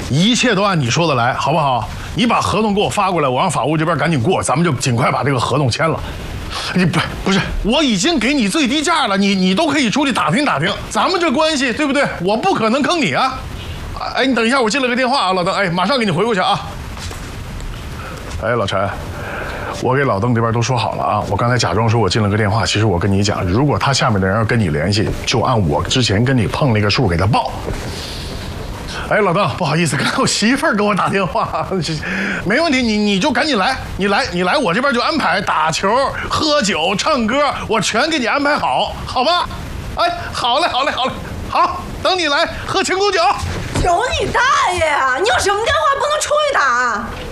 一切都按你说的来，好不好？你把合同给我发过来，我让法务这边赶紧过，咱们就尽快把这个合同签了。你不是，我已经给你最低价了，你都可以出去打听打听，咱们这关系对不对？我不可能坑你啊！哎，你等一下，我接了个电话啊，老邓，哎，马上给你回过去啊。哎，老陈。我给老邓这边都说好了啊，我刚才假装说我进了个电话，其实我跟你讲，如果他下面的人要跟你联系，就按我之前跟你碰那个数给他报。哎，老邓，不好意思，刚才我媳妇儿给我打电话，没问题，你就赶紧来，你来，我这边就安排打球、喝酒、唱歌，我全给你安排好，好吧？哎，好嘞，好，等你来喝青谷酒。 有你大爷啊！你有什么电话不能出去打？